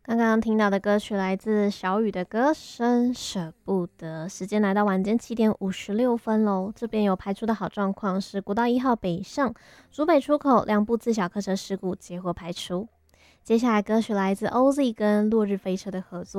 刚刚听到的歌曲来自小雨的歌声舍不得。时间来到晚间7:56喽，这边有排出的好状况是国道1号北上竹北出口两部自小客车事故结获排除。接下来歌曲来自 OZ 跟落日飞车的合作。